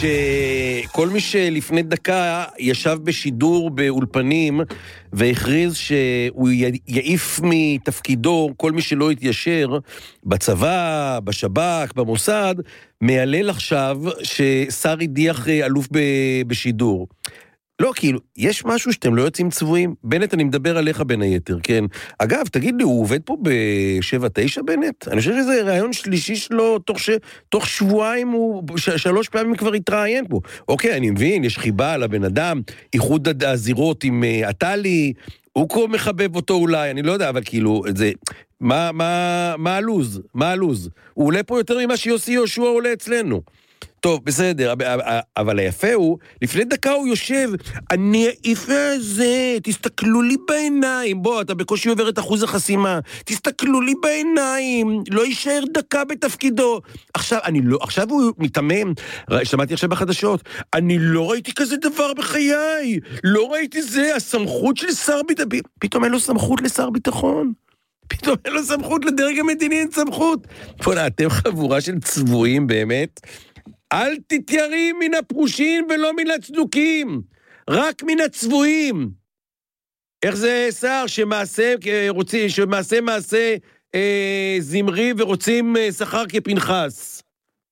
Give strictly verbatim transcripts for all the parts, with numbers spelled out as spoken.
שכל מי שלפני דקה ישב בשידור באולפנים והכריז שהוא יעיף מתפקידו כל מי שלא יתיישר בצבא, בשב"כ, במוסד, מעלל עכשיו ששר הדיח אלוף בשידור. לא, כאילו, יש משהו שאתם לא יוצאים צבועים? בנט, אני מדבר עליך בין היתר, כן? אגב, תגיד לי, הוא עובד פה ב-שבע תשע בנט? אני חושב שזה רעיון שלישי שלו, תוך, ש... תוך שבועיים הוא, ש... שלוש פעמים כבר התראיין פה. אוקיי, אני מבין, יש חיבה על הבן אדם, איחוד הזירות עם עטלי, הוא כה מחבב אותו אולי, אני לא יודע, אבל כאילו, זה... מה, מה, מה הלוז? מה הלוז? הוא עולה פה יותר ממה שיוסי יהושע עולה אצלנו. טוב, בסדר, אבל היפה הוא, לפני דקה הוא יושב, אני היפה הזה, תסתכלו לי בעיניים, בוא, אתה בקושי עובר את אחוז החסימה, תסתכלו לי בעיניים, לא יישאר דקה בתפקידו. עכשיו, אני לא, עכשיו הוא מתאמם, שמעתי עכשיו בחדשות, אני לא ראיתי כזה דבר בחיי, לא ראיתי זה, הסמכות של שר ביטחון, פתאום אין לו סמכות לשר ביטחון. פתאום אין לו סמכות לדרג המדיני, אין סמכות. בוא'נה, אתם חבורה של צבועים באמת, אל תתיירים מן הפרושים ולא מן הצדוקים, רק מן הצבועים. איך זה שר שמעשה, רוצים, שמעשה מעשה אה, זמרי ורוצים אה, שכר כפנחס.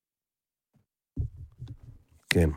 כן.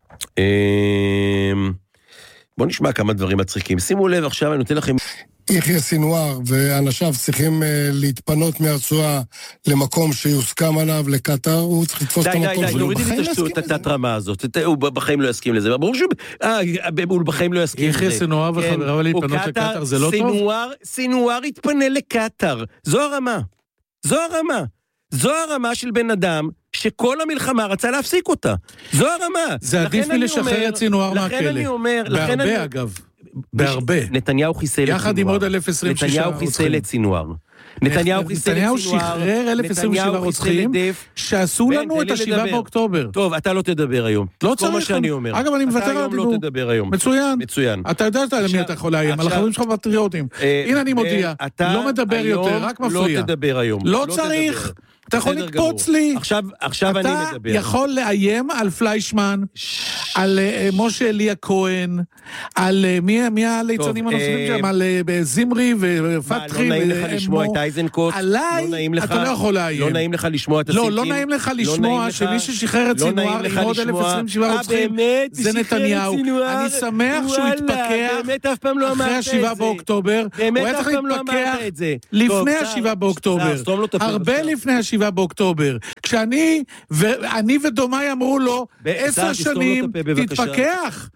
אה, בואו נשמע כמה דברים מצחיקים. שימו לב, עכשיו אני נותן לכם... יחיא סינואר ואנשיו צריכים uh, להתפנות מהרצועה למקום שיוסכם עליו לקטר, הוא צריך לתפוס את המקום שלו. די, די, נוריד את התת-רמה הזאת, הוא בחיים לא יסכים לזה, ברור שהוא בחיים לא יסכים לזה. יחיא סינואר וחבריו להתפנות לקטר, זה לא טוב? סינואר התפנה לקטר, זו הרמה, זו הרמה, זו הרמה של בן אדם, שכל המלחמה רצה להפסיק אותה, זו הרמה. זה עדיף מלשחרר את סינואר מהכלא, בהרבה אגב. בהרבה. נתניהו חיסל את סינואר. יחד עם עוד אלף עשרים ושישה נתניהו חיסל את סינואר. נתניהו חיסל את סינואר. נתניהו שחרר אלף עשרים ושבע רוצחים שעשו לנו את השבעה באוקטובר. טוב, אתה לא תדבר היום. לא צריך. מה שאני אומר. אגב, אני מוותר על הדיבור. אתה היום לא תדבר היום. מצוין. מצוין. אתה יודע למי אתה יכול להיים, על החברים שלך פטריוטים. הנה אני מודיע, לא מדבר יותר, רק מפריע. לא תדבר היום. לא צריך. אתה יכול לקפוץ לי. עכשיו אני מדבר. אתה יכול לאיים על פליישמן, על משה אליה כהן, על מי הליצנים הנוספים שם, על זמרי ופתחי. לא נעים לך לשמוע את אייזנקוט. עליי אתה לא יכול לאיים. לא נעים לך לשמוע את הסיטים. לא, לא נעים לך לשמוע שמי ששחרר את סינואר עם עוד אלף עשרים ושבעה רוצחים, זה נתניהו. אני שמח שהוא התפקח אחרי השבעה באוקטובר. הוא היה צריך להתפקח לפני השבעה באוקטובר. הרבה לפני השבעה באוקטובר. כשאני ואני ודומי אמרו לו, עשר שנים, תתפקח,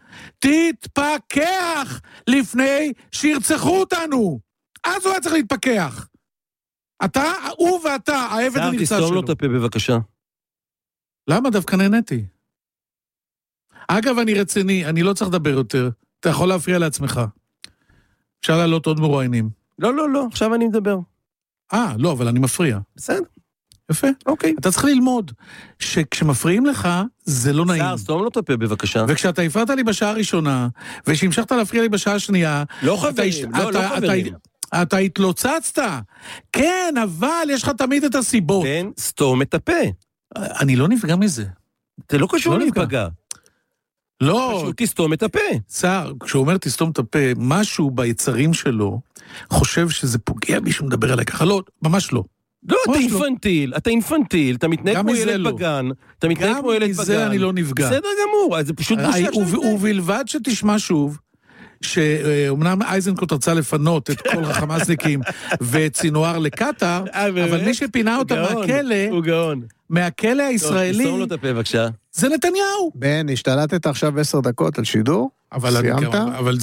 תתפקח לפני שירצחו אותנו. אז הוא היה צריך להתפקח. אתה, הוא ואתה, העבד הנרצח שלו. תסתום לו את הפה בבקשה. למה? דווקא נהניתי. אגב, אני רציני, אני לא צריך לדבר יותר. אתה יכול להפריע לעצמך. אפשר לעלות עוד מרואיינים. לא, לא, לא, עכשיו אני מדבר. אה, לא, אבל אני מפריע. בסדר. יפה. אוקיי. אתה צריך ללמוד שכשמפריעים לך, זה לא נעים. שר, סתום לו את הפה בבקשה. וכשאתה הפרעת לי בשעה הראשונה, ושהמשכת להפריע לי בשעה השנייה, לא חברים, לא, לא חברים. אתה התלוצצת. כן, אבל יש לך תמיד את הסיבות. כן, סתום את הפה. אני לא נפגע מזה. זה לא קשור להיפגע. לא. פשוט תסתום את הפה. שר, כשהוא אומר תסתום את הפה, משהו ביצרים שלו, חושב שזה פוגע בי שהוא מדבר עליי ככה. לא, ממש לא. לא, אתה אינפנטיל, אתה אינפנטיל, אתה מתנהג כמו ילד בגן, אתה מתנהג כמו ילד בגן. גם מזה אני לא נפגע. בסדר גמור, זה פשוט בושה. ובלבד שתשמע שוב, שאומנם אייזנקוט רצה לפנות את כל החמאסניקים ואת סינואר לקטר, אבל מי שפינה אותה מהכלא, מהכלא הישראלי, תסתום לו את הפה בבקשה. זה נתניהו. בן, השתלטת עכשיו עשר דקות על שידור? סיימת? אבל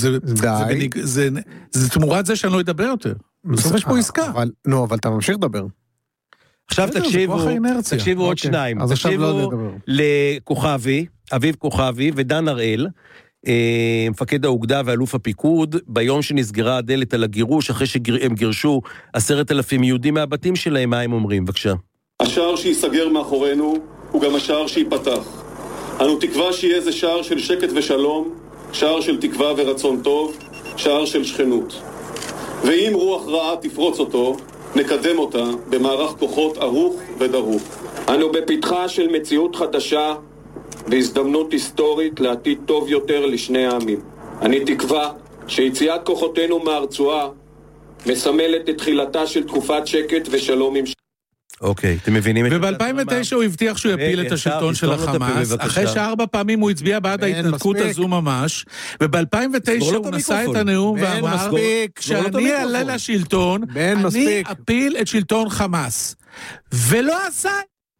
זה תמורת זה שאני לא אדבר יותר. בסוף יש פה עסקה. נו, אבל אתה ממשיך לדבר. עכשיו תקשיבו, תקשיבו עוד שניים. תקשיבו לכוכבי, אביב כוכבי ודן הראל, מפקד האוגדה ואלוף הפיקוד, ביום שנסגרה הדלת על הגירוש, אחרי שהם גירשו עשרת אלפים יהודים מהבתים שלהם, מה הם אומרים? בבקשה. השער שיסגר מאחורינו הוא גם השער שיפתח. אנו תקווה שיהיה זה שער של שקט ושלום, שער של תקווה ורצון טוב, שער של שכנות. ואם רוח רעה תפרוץ אותו, נקדם אותה במערך כוחות ערוך ודרוך. אנו בפתחה של מציאות חדשה, והזדמנות היסטורית לעתיד טוב יותר לשני העמים. אני תקווה שיציאת כוחותינו מהרצועה מסמלת את תחילתה של תקופת שקט ושלום עם... אוקיי, אתם מבינים? וב-אלפיים ותשע הוא הבטיח שהוא יפיל את השלטון של החמאס, אחרי שארבע פעמים הוא הצביע בעד ההתנתקות הזו ממש, וב-אלפיים ותשע הוא נשא את הנאום ואמר, כשאני אעלה לשלטון, אני אפיל את שלטון חמאס. ולא עשה.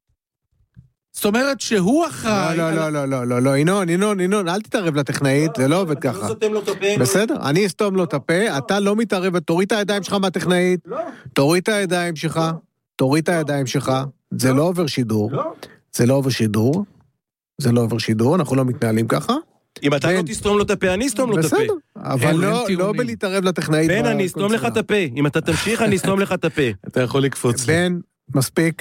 זאת אומרת שהוא אחראי... לא, לא, לא, לא, לא, לא, ינון, ינון, ינון, אל תתערב לטכנאית, זה לא עובד ככה. בסדר, אני אסתום לו את הפה, אתה לא מתערב, תוריד את הידיים שלך מהטכנאית, תוריד את הידיים שלך, תוריד את הידיים שלך, זה לא עובר שידור, זה לא עובר שידור, זה לא עובר שידור, אנחנו לא מתנהלים ככה. אם אתה לא תסתום לו את הפה, אני אסתום לו את הפה. בסדר, אבל לא בלהתערב לטכנאית. בן, אני אסתום לך את הפה. אם אתה תמשיך, אני אסתום לך את הפה. אתה יכול לקפוץ. בן, מספיק.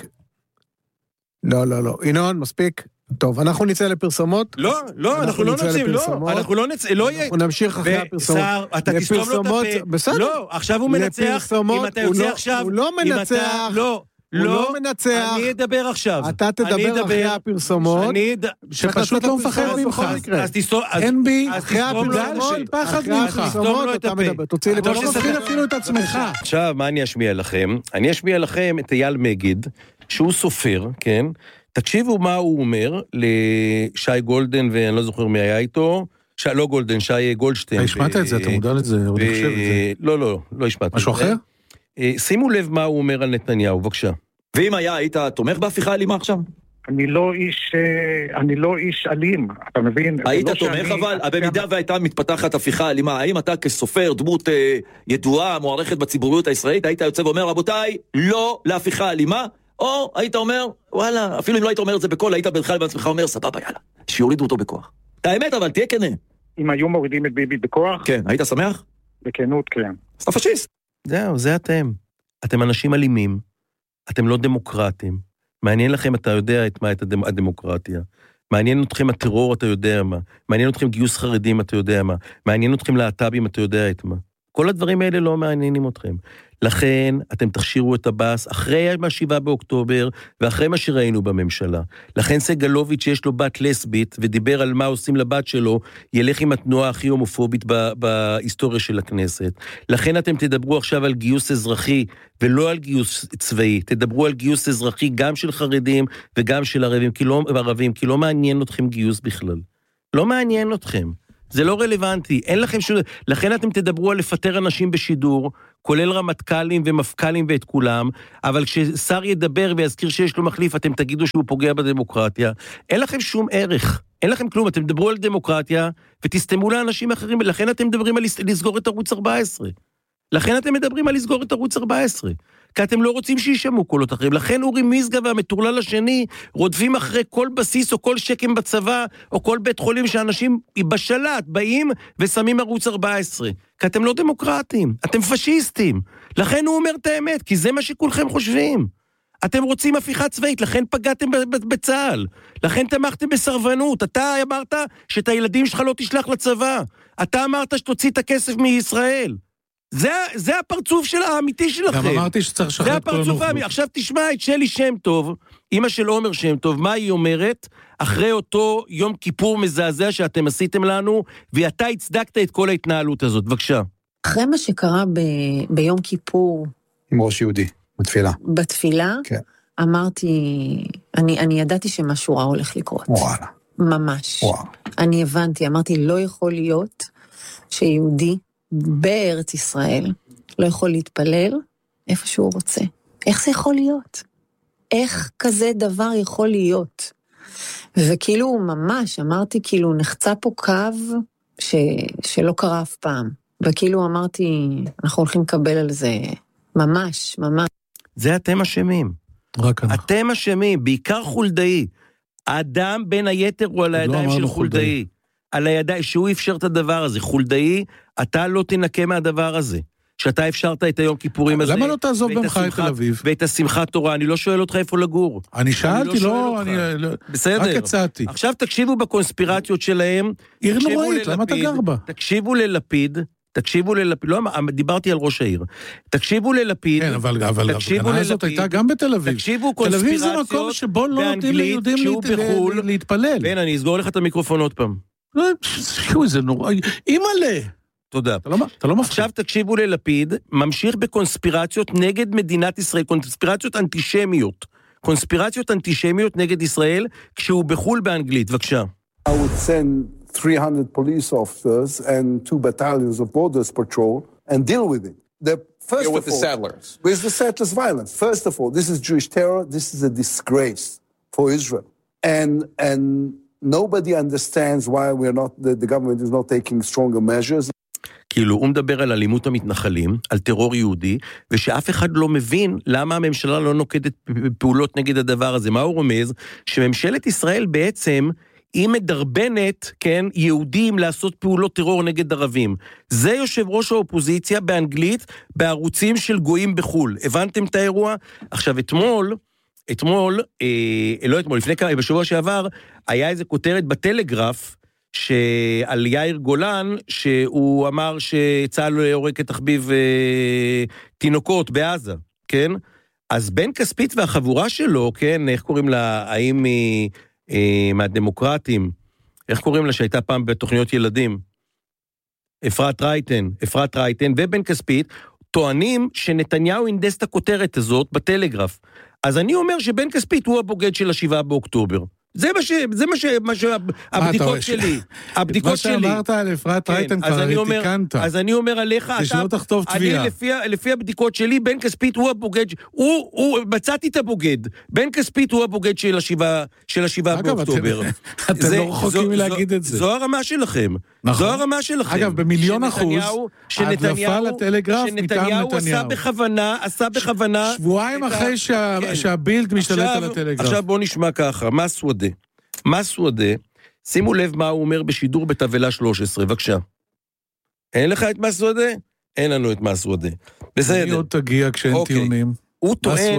לא, לא, לא. ינון, מספיק. טוב, אנחנו נצא לפרסומות. לא, לא, אנחנו לא נצאים, לא. אנחנו לא נצא, לא יהיה. אנחנו נמשיך אחרי הפרסומות. שר, אתה תסתום לו את הפה. בסדר. לא, עכשיו הוא מנצח. אם אתה יוצא עכשיו. הוא לא מנצח. לא. לא מנצח. אני אדבר עכשיו. אתה תדבר אחרי הפרסומות. שפשוט לא מפחד ממך. אז תסתום. אין בי. אחרי הפרסומות. פחד ממך. אתה מדבר. תוציא לי. אתה לא מפחיד אפילו את עצמך. עכשיו, מה אני אשמיע לכם? אני אשמיע לכם את אייל מגיד, שהוא סופר, כן? תקשיבו מה הוא אומר לשי גולדן, ואני לא זוכר מי היה איתו, שי, לא גולדן, שי גולדשטיין. השמעת את זה, אתה מודע לזה, עוד חושב את זה. לא, לא, לא השמעת. משהו אחר? שימו לב מה הוא אומר על נתניהו, בבקשה. ואם היה, היית תומך בהפיכה אלימה עכשיו? אני לא איש, אני לא איש אלים, אתה מבין? היית תומך אבל, במידה והייתה מתפתחת הפיכה אלימה, האם אתה כסופר, דמות אה, ידועה, מוערכת בציבוריות הישראלית, היית יוצא ואומר, רבותיי, לא להפיכה אלימה, או היית אומר, וואלה, אפילו אם לא היית אומר את זה בכל, היית בדרך בעצמך אומר, סבבה, יאללה, שיורידו אותו בכוח. את האמת, אבל תהיה כנה. אם היו מורידים את ביבי בכוח? כן, היית שמח? בכנות, כן. אז אתה פשיסט. זהו, זה אתם. אתם אנשים אלימים, אתם לא דמוקרטים. מעניין לכם, אתה יודע את מה את הדמ... הדמוקרטיה. מעניין אתכם הטרור, אתה יודע מה. מעניין אתכם גיוס חרדים, אתה יודע מה. מעניין אתכם להט"בים, אתה יודע את מה. כל הדברים האלה לא מעניינים אתכם. לכן, אתם תכשירו את הבאס אחרי השבעה באוקטובר, ואחרי מה שראינו בממשלה. לכן סגלוביץ' שיש לו בת לסבית, ודיבר על מה עושים לבת שלו, ילך עם התנועה הכי הומופובית ב- בהיסטוריה של הכנסת. לכן אתם תדברו עכשיו על גיוס אזרחי, ולא על גיוס צבאי. תדברו על גיוס אזרחי גם של חרדים, וגם של ערבים, כי לא, ערבים, כי לא מעניין אתכם גיוס בכלל. לא מעניין אתכם. זה לא רלוונטי, אין לכם שום... לכן אתם תדברו על לפטר אנשים בשידור, כולל רמטכ"לים ומפכ"לים ואת כולם, אבל כששר ידבר ויזכיר שיש לו מחליף, אתם תגידו שהוא פוגע בדמוקרטיה. אין לכם שום ערך, אין לכם כלום, אתם תדברו על דמוקרטיה, ותסתמו לאנשים אחרים, לכן אתם מדברים על לסגור את ערוץ ארבע עשרה. לכן אתם מדברים על לסגור את ערוץ ארבע עשרה. כי אתם לא רוצים שישמעו קולות אחרים. לכן אורי מיזגה והמטורלל השני רודפים אחרי כל בסיס או כל שקם בצבא או כל בית חולים שאנשים בשלט באים ושמים ערוץ ארבע עשרה. כי אתם לא דמוקרטים, אתם פשיסטים. לכן הוא אומר את האמת, כי זה מה שכולכם חושבים. אתם רוצים הפיכה צבאית, לכן פגעתם בצה"ל. לכן תמכתם בסרבנות. אתה אמרת שאת הילדים שלך לא תשלח לצבא. אתה אמרת שתוציא את הכסף מישראל. זה, זה הפרצוף של האמיתי שלכם. גם אמרתי שצריך שחט כל הנוכלות. זה הפרצוף האמיתי. עכשיו תשמע את שלי שם טוב, אמא של עומר שם טוב, מה היא אומרת אחרי אותו יום כיפור מזעזע שאתם עשיתם לנו, ואתה הצדקת את כל ההתנהלות הזאת. בבקשה. אחרי מה שקרה ב... ביום כיפור... עם ראש יהודי, בתפילה. בתפילה? כן. אמרתי, אני, אני ידעתי שמשהו רע הולך לקרות. וואלה. ממש. וואו. אני הבנתי, אמרתי, לא יכול להיות שיהודי בארץ ישראל לא יכול להתפלל איפה שהוא רוצה. איך זה יכול להיות? איך כזה דבר יכול להיות? וכאילו ממש, אמרתי, כאילו נחצה פה קו ש... שלא קרה אף פעם. וכאילו אמרתי, אנחנו הולכים לקבל על זה ממש, ממש. זה אתם אשמים. רק אנחנו. אתם אשמים, בעיקר חולדאי. האדם בין היתר הוא על הידיים של חולדאי. על הידיים, שהוא אפשר את הדבר הזה. חולדאי, אתה לא תנקה מהדבר הזה. שאתה אפשרת את היום כיפורים הזה. למה לא תעזוב במך את תל אביב? ואת השמחת תורה, אני לא שואל אותך איפה לגור. אני שאלתי, לא, אני... בסדר. רק הצעתי. עכשיו תקשיבו בקונספירציות שלהם. עיר נוראית, למה אתה גר בה? תקשיבו ללפיד, תקשיבו ללפיד, לא, דיברתי על ראש העיר, תקשיבו ללפיד, כן, אבל, אבל ההפגנה הזאת הייתה גם בתל אביב. תקשיבו תל אביב זה מקום שבו לא נותנים ליהודים להת... להתפלל. בן, אני אסגור לך את המיקרופון עוד פעם. שוי, זה נורא, אימאלה. תודה. אתה לא, אתה לא מפחיד. עכשיו תקשיבו ללפיד, ממשיך בקונספירציות נגד מדינת ישראל, קונספירציות אנטישמיות, קונספירציות אנטישמיות נגד ישראל, כשהוא בחול באנגלית. בבקשה. I would send three hundred police officers and two battalions of borders patrol and deal with it. The first Deal with of the all, settlers. With the settlers' violence. First of all, this is Jewish terror. This is a disgrace for Israel. And and nobody understands why we're not, the, the government is not taking stronger measures. כאילו, הוא מדבר על אלימות המתנחלים, על טרור יהודי, ושאף אחד לא מבין למה הממשלה לא נוקטת פעולות נגד הדבר הזה. מה הוא רומז? שממשלת ישראל בעצם היא מדרבנת, כן, יהודים לעשות פעולות טרור נגד ערבים. זה יושב ראש האופוזיציה באנגלית, בערוצים של גויים בחול. הבנתם את האירוע? עכשיו, אתמול, אתמול, אה, לא אתמול, לפני כמה, בשבוע שעבר, היה איזו כותרת בטלגרף, שעל יאיר גולן, שהוא אמר שצהל לא יורק את תחביב אה, תינוקות בעזה, כן? אז בן כספית והחבורה שלו, כן, איך קוראים לה, האם היא... מהדמוקרטים, איך קוראים לה שהייתה פעם בתוכניות ילדים? אפרת רייטן, אפרת רייטן ובן כספית, טוענים שנתניהו אינדס את הכותרת הזאת בטלגרף. אז אני אומר שבן כספית הוא הבוגד של השבעה באוקטובר. זה מה ש... זה מה ש... מה ש... הבדיקות שלי. הבדיקות שלי. מה שאמרת על אפרת רייטן כבר תיקנת. אז אני אומר עליך... שלא תכתוב תביעה. לפי הבדיקות שלי, בן כספית הוא הבוגד... הוא... מצאתי את הבוגד. בן כספית הוא הבוגד של השבעה באוקטובר. אתם לא רחוקים מלהגיד את זה. זו הרמה שלכם. זו הרמה שלכם. אגב, במיליון אחוז, ההדלפה לטלגרף מטעם נתניהו. עשה בכוונה, עשה בכוונה... שבועיים אחרי שהבילד משתלט על הטלגרף. עכשיו בוא נשמע ככה, מה סוודה? מה סוודה? שימו לב מה הוא אומר בשידור בתבלה שלוש עשרה, בבקשה. אין לך את מה סוודה? אין לנו את מה סוודה. בסדר. אני עוד תגיע כשאין טיעונים. הוא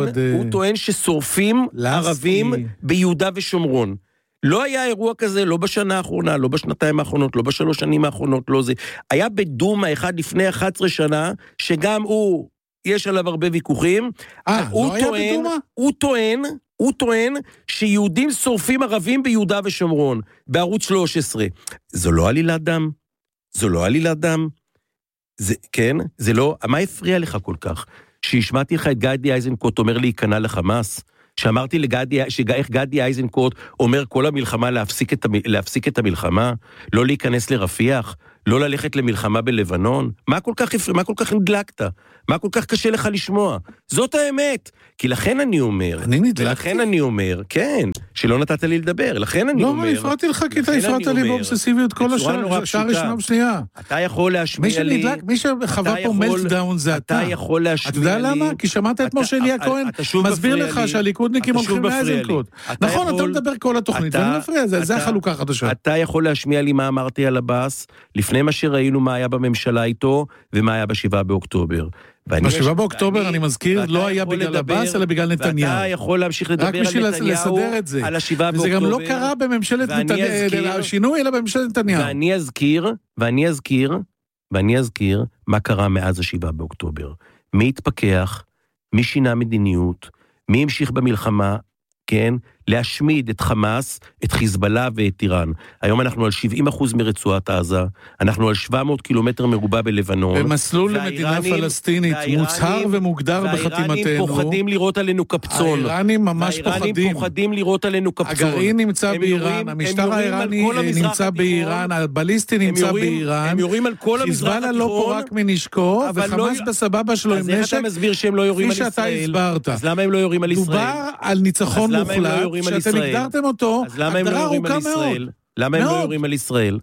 טוען ששורפים ערבים ביהודה ושומרון. לא היה אירוע כזה, לא בשנה האחרונה, לא בשנתיים האחרונות, לא בשלוש שנים האחרונות, לא זה. היה בדומה אחד לפני אחת עשרה שנה, שגם הוא, יש עליו הרבה ויכוחים. אה, לא היה בדומה? הוא טוען, הוא טוען שיהודים שורפים ערבים ביהודה ושומרון, בערוץ שלוש עשרה. זו לא עלילת דם. זו לא עלילת דם. זה, כן? זה לא, מה הפריע לך כל כך? שהשמעתי לך את גדי איזנקוט אומר להיכנע לחמאס? שאמרתי לגדי, איך גדי איזנקוט אומר כל המלחמה להפסיק את, להפסיק את המלחמה, לא להיכנס לרפיח, לא ללכת למלחמה בלבנון? מה כל כך, מה כל כך נדלקת? מה כל כך קשה לך לשמוע? זאת האמת. כי לכן אני אומר, אני נדלקתי? לכן אני אומר, כן, שלא נתת לי לדבר, לכן אני לא, אומר. לא, אני הפרעתי לך כי אתה הפרעת לי באובססיביות כל השעה, השעה ראשונה בשנייה. אתה יכול להשמיע לי... מי שנדלק, מי שחווה פה מלטדאון זה אתה. אתה יכול להשמיע לי... אתה יודע למה? כי שמעת את משה אליה כהן, מסביר לך שהליכודניקים הולכים לאיזנקוט. נכון, אתה מדבר כל התוכנית, ואני מפריע, זה החלוקה החדשה. אתה יכול להשמיע לי מה אמרתי על הבאס, לפני מה שראינו מה היה בממשלה איתו, ומה היה בשבעה באוקטובר. בשבעה באוקטובר, אני מזכיר, לא היה בגלל הבאס, אלא בגלל נתניהו. ואתה יכול להמשיך לדבר על נתניהו, על השבעה באוקטובר. וזה גם לא קרה בממשלת נתניהו, השינוי אלא בממשלת נתניהו. ואני אזכיר, ואני אזכיר, ואני אזכיר מה קרה מאז השבעה באוקטובר. מי התפכח, מי שינה מדיניות, מי המשיך במלחמה, כן, להשמיד את חמאס, את חיזבאללה ואת איראן. היום אנחנו על שבעים אחוז מרצועת עזה, אנחנו על שבע מאות קילומטר מרובע בלבנון. במסלול למדינה פלסטינית, מוצהר ומוגדר בחתימתנו. והאיראנים פוחדים לראות עלינו קפצון. האיראנים ממש פוחדים. האיראנים פוחדים לראות עלינו קפצון. הגרעין נמצא באיראן, המשטר האיראני נמצא באיראן, הבליסטי נמצא באיראן. הם יורים על כל המזרח התיכון. חיזבאללה לא פורק מנשקו, וחמאס בסבבה שלו עם נשק. אז איך אתה מסביר שהם לא יורים על ישראל? אז למה הם לא יורים על ישראל? דובר על ניצחון מוחלט, שאתם הגדרתם אותו, הגדרה ארוכה מאוד. למה הם לא יורים על ישראל?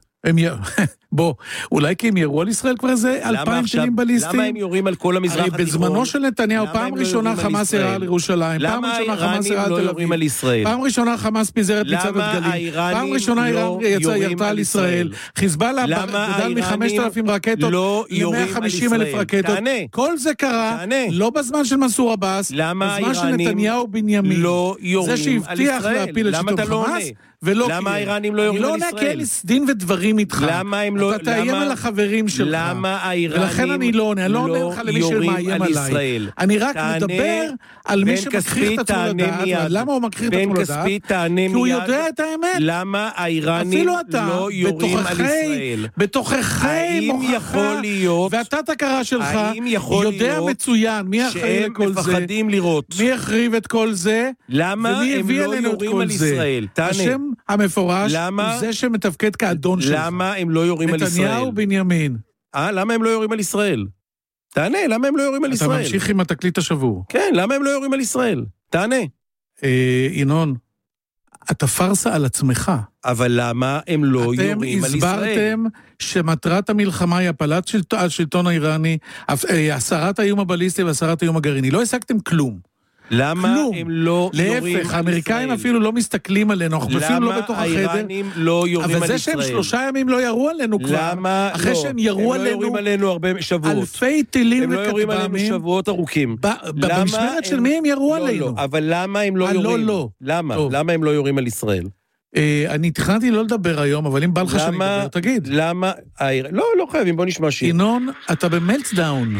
בוא, אולי כי הם ירו על ישראל כבר איזה אלפיים טילים בליסטיים? למה הם יורים על כל המזרח התיכון? בזמנו של נתניהו, פעם ראשונה חמאס ירה על ירושלים, פעם ראשונה חמאס ירה על תל אביב, פעם ראשונה חמאס פיזרת מצעד הדגלים, פעם ראשונה איראן ירתה על ישראל, חיזבאללה גדל מ-חמשת אלפים רקטות ל-מאה וחמישים אלף רקטות, כל זה קרה לא בזמן של מנסור עבאס, בזמן של נתניהו בנימין, זה שהבטיח להפיל את שיתוף חמאס, ולא למה האיראנים לא יורים על ישראל? אני לא עונה דין ודברים איתך. למה הם לא... אתה תאיים על החברים שלך. למה האיראנים ולכן אני לא עונה, אני לא אומר לך למי שמאיים עליי. אני רק מדבר על מי שמכריח את עצמו לדעת. למה הוא מכריח את עצמו לדעת? בן כספי תענה מיד. כי הוא יודע את האמת. למה האיראנים לא יורים על ישראל? בתוככי מוכחה, והתת הכרה שלך יודע מצוין מי אחראי לכל זה. שהם מפחדים לראות. מי החריב את כל זה? למה הם לא יורים על ישראל? תענה. השם המפורש הוא זה שמתפקד כאדון שלך. למה הם לא יורים על ישראל? נתניהו בנימין. אה, למה הם לא יורים על ישראל? תענה, למה הם לא יורים על ישראל? אתה ממשיך עם התקליט השבור. כן, למה הם לא יורים על ישראל? תענה. ינון, אתה פרסה על עצמך. אבל למה הם לא יורים על ישראל? אתם הסברתם שמטרת המלחמה היא הפלת השלטון האיראני, הסרת האיום הבליסטי והסרת האיום הגרעיני. לא השגתם כלום. למה הם לא יורים על ישראל? להפך, האמריקאים אפילו לא מסתכלים עלינו, אנחנו אפילו לא בתוך החדר. למה האיראנים לא יורים על ישראל? אבל זה שהם שלושה ימים לא ירו עלינו כבר. למה לא? אחרי שהם ירו עלינו... הם לא יורים עלינו הרבה שבועות. אלפי טילים וכתבמים. הם לא יורים עלינו שבועות ארוכים. במשמרת של מי הם ירו עלינו? אבל למה הם לא יורים? לא, לא. למה? למה הם לא יורים על ישראל? אני תכננתי לא לדבר היום, אבל אם בא לך שאני אדבר, תגיד. למה? לא, לא חייבים, בוא נשמע שיר. ינון, אתה במלטסדאון.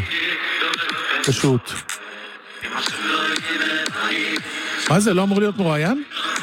פשוט. מה זה, לא אמור להיות מרואיין?